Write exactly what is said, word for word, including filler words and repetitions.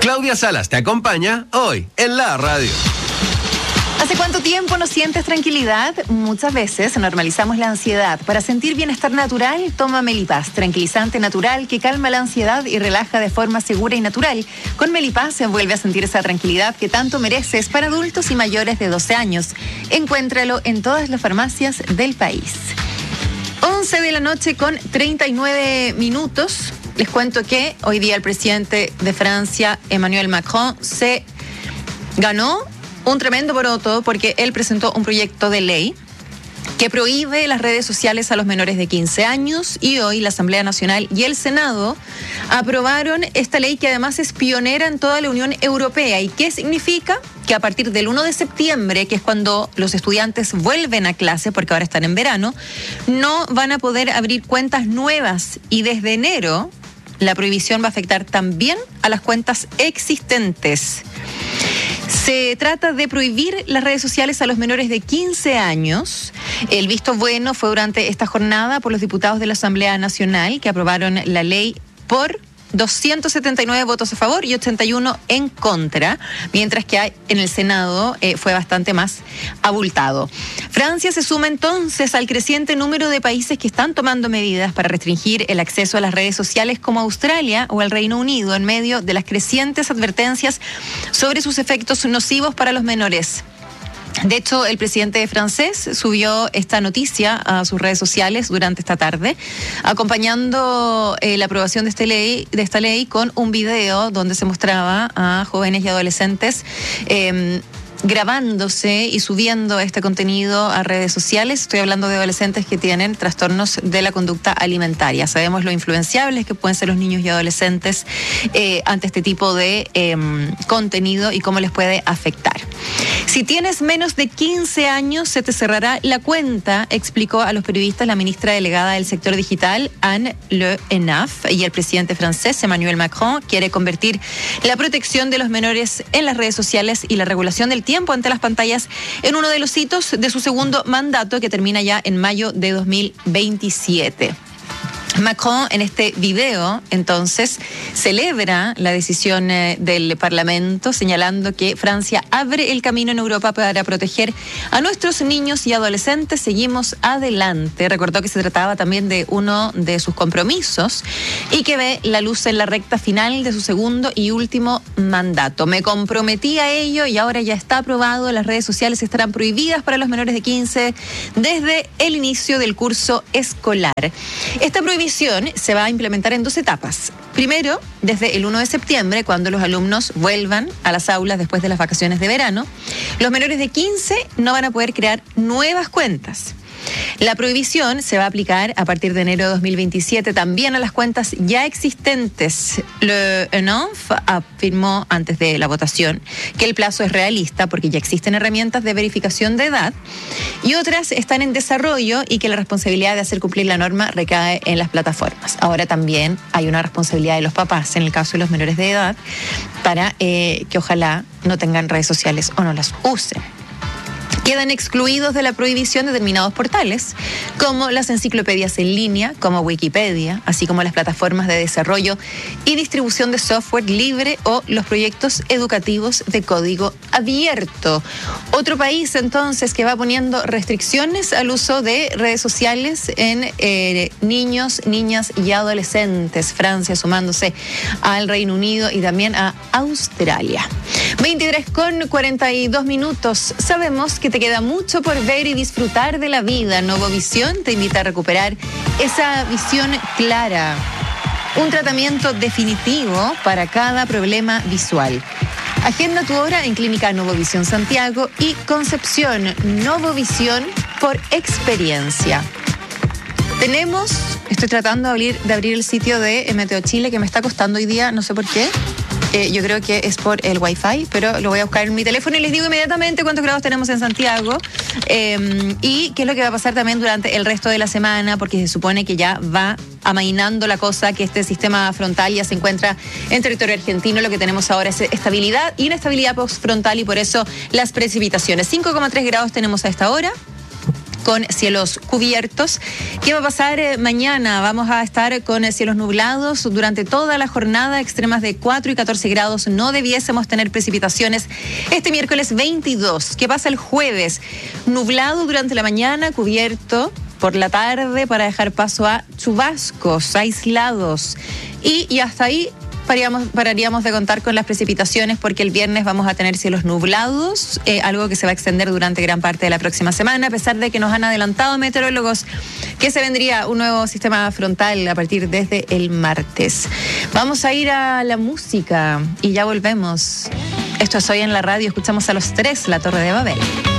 Claudia Salas te acompaña hoy en la radio. ¿Hace cuánto tiempo no sientes tranquilidad? Muchas veces normalizamos la ansiedad. Para sentir bienestar natural, toma Melipaz, tranquilizante natural que calma la ansiedad y relaja de forma segura y natural. Con Melipaz se vuelve a sentir esa tranquilidad que tanto mereces para adultos y mayores de doce años. Encuéntralo en todas las farmacias del país. once de la noche con treinta y nueve minutos. Les cuento que hoy día el presidente de Francia, Emmanuel Macron, se ganó un tremendo poroto porque él presentó un proyecto de ley que prohíbe las redes sociales a los menores de quince años y hoy la Asamblea Nacional y el Senado aprobaron esta ley que además es pionera en toda la Unión Europea. ¿Y qué significa? Que a partir del primero de septiembre, que es cuando los estudiantes vuelven a clase, porque ahora están en verano, no van a poder abrir cuentas nuevas y desde enero la prohibición va a afectar también a las cuentas existentes. Se trata de prohibir las redes sociales a los menores de quince años. El visto bueno fue durante esta jornada por los diputados de la Asamblea Nacional que aprobaron la ley por doscientos setenta y nueve votos a favor y ochenta y uno en contra, mientras que hay, en el Senado eh, fue bastante más abultado. Francia se suma entonces al creciente número de países que están tomando medidas para restringir el acceso a las redes sociales, como Australia o el Reino Unido, en medio de las crecientes advertencias sobre sus efectos nocivos para los menores. De hecho, el presidente francés subió esta noticia a sus redes sociales durante esta tarde, acompañando eh, la aprobación de, este ley, de esta ley con un video donde se mostraba a jóvenes y adolescentes eh, grabándose y subiendo este contenido a redes sociales. Estoy hablando de adolescentes que tienen trastornos de la conducta alimentaria. Sabemos lo influenciables que pueden ser los niños y adolescentes eh, ante este tipo de eh, contenido y cómo les puede afectar. Si tienes menos de quince años, se te cerrará la cuenta, explicó a los periodistas la ministra delegada del sector digital, Anne Le Henaf, y el presidente francés, Emmanuel Macron, quiere convertir la protección de los menores en las redes sociales y la regulación del tiempo ante las pantallas en uno de los hitos de su segundo mandato que termina ya en mayo de dos mil veintisiete. Macron en este video entonces celebra la decisión eh, del Parlamento, señalando que Francia abre el camino en Europa para proteger a nuestros niños y adolescentes. Seguimos adelante. Recordó que se trataba también de uno de sus compromisos y que ve la luz en la recta final de su segundo y último mandato. Me comprometí a ello y ahora ya está aprobado. Las redes sociales estarán prohibidas para los menores de quince desde el inicio del curso escolar. Esta prohibición se va a implementar en dos etapas. Primero, desde el primero de septiembre, cuando los alumnos vuelvan a las aulas después de las vacaciones de verano, los menores de quince no van a poder crear nuevas cuentas. La prohibición se va a aplicar a partir de enero de dos mil veintisiete también a las cuentas ya existentes. Le Henaf afirmó antes de la votación que el plazo es realista porque ya existen herramientas de verificación de edad y otras están en desarrollo y que la responsabilidad de hacer cumplir la norma recae en las plataformas. Ahora también hay una responsabilidad de los papás en el caso de los menores de edad para eh, que ojalá no tengan redes sociales o no las usen. Quedan excluidos de la prohibición determinados portales, como las enciclopedias en línea, como Wikipedia, así como las plataformas de desarrollo y distribución de software libre o los proyectos educativos de código abierto. Otro país, entonces, que va poniendo restricciones al uso de redes sociales en eh, niños, niñas y adolescentes. Francia sumándose al Reino Unido y también a Australia. veintitrés con cuarenta y dos minutos. Sabemos que te queda mucho por ver y disfrutar de la vida. Novovisión te invita a recuperar esa visión clara. Un tratamiento definitivo para cada problema visual. Agenda tu hora en Clínica Novovisión Santiago y Concepción. Novovisión por experiencia. Tenemos, estoy tratando de abrir, de abrir el sitio de Meteo Chile, que me está costando hoy día, no sé por qué. Eh, yo creo que es por el Wi-Fi, pero lo voy a buscar en mi teléfono y les digo inmediatamente cuántos grados tenemos en Santiago eh, y qué es lo que va a pasar también durante el resto de la semana, porque se supone que ya va amainando la cosa, que este sistema frontal ya se encuentra en territorio argentino. Lo que tenemos ahora es estabilidad y inestabilidad postfrontal y por eso las precipitaciones. cinco coma tres grados tenemos a esta hora. con cielos cubiertos. ¿Qué va a pasar eh, mañana? Vamos a estar con eh, cielos nublados durante toda la jornada, extremas de cuatro y catorce grados. No debiésemos tener precipitaciones este miércoles veintidós. ¿Qué pasa el jueves? Nublado durante la mañana, cubierto por la tarde para dejar paso a chubascos aislados. Y, y hasta ahí Pararíamos, pararíamos de contar con las precipitaciones porque el viernes vamos a tener cielos nublados, eh, algo que se va a extender durante gran parte de la próxima semana, a pesar de que nos han adelantado meteorólogos que se vendría un nuevo sistema frontal a partir desde el martes. Vamos a ir a la música y ya volvemos. Esto es Hoy en la Radio, escuchamos a Los Tres, La Torre de Babel.